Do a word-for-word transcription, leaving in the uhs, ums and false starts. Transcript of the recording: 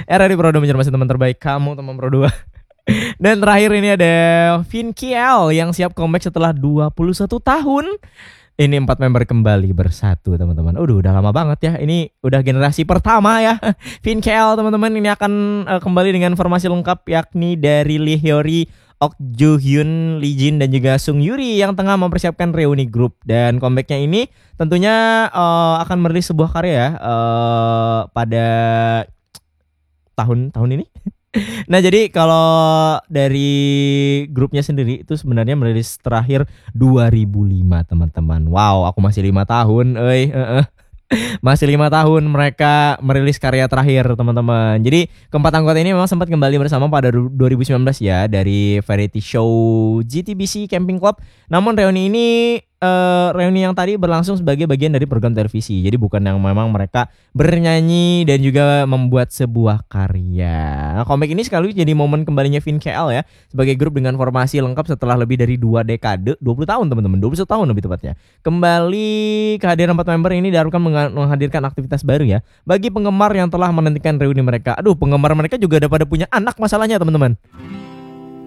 Era di Pro dua masih teman terbaik kamu, teman Pro dua. Dan terakhir ini ada Vinkiel yang siap comeback setelah dua puluh satu tahun. Ini empat member kembali bersatu, teman-teman. Udah, udah lama banget ya. Ini udah generasi pertama ya. Vinkiel, teman-teman, ini akan uh, kembali dengan formasi lengkap yakni dari Lee Hyori, Ok Jo Hyun, Lee Jin dan juga Sung Yuri yang tengah mempersiapkan reuni grup. Dan comebacknya ini tentunya uh, akan merilis sebuah karya ya uh, pada tahun tahun ini. Nah, jadi kalau dari grupnya sendiri itu sebenarnya merilis terakhir dua ribu lima, teman-teman. Wow, aku masih lima tahun, euy, heeh. Masih lima tahun mereka merilis karya terakhir, teman-teman. Jadi keempat anggota ini memang sempat kembali bersama pada dua ribu sembilan belas ya dari variety show G T B C Camping Club. Namun reuni ini uh, reuni yang tadi berlangsung sebagai bagian dari program televisi. Jadi bukan yang memang mereka bernyanyi dan juga membuat sebuah karya. Nah, comeback ini sekaligus jadi momen kembalinya Vinkiel ya sebagai grup dengan formasi lengkap setelah lebih dari dua dekade, dua puluh tahun, teman-teman. dua puluh satu tahun lebih tepatnya. Kembali kehadiran empat member ini diharapkan menghadirkan aktivitas baru ya bagi penggemar yang telah menantikan reuni mereka. Aduh, penggemar mereka juga udah pada punya anak masalahnya, teman-teman.